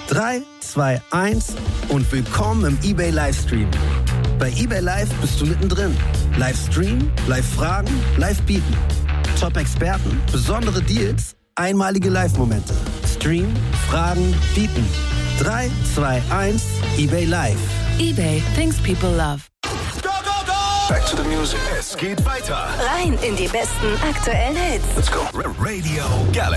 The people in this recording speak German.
3, 2, 1 und willkommen im eBay Livestream. Bei eBay Live bist du mittendrin. Livestream, Live-Fragen, Live-Bieten. Top-Experten, besondere Deals, einmalige Live-Momente. Stream, Fragen, Bieten. 3, 2, 1, eBay Live. eBay, things people love. Go, go, go! Back to the music. Es geht weiter. Rein in die besten aktuellen Hits. Let's go. Radio Galaxy.